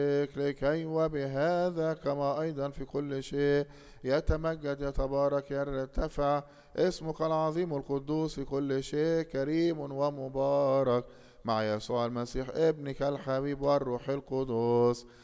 لكي وبهذا كما أيضا في كل شيء يتمجد يتبارك يرتفع اسمك العظيم القدوس في كل شيء كريم ومبارك مع يسوع المسيح ابنك الحبيب والروح القدس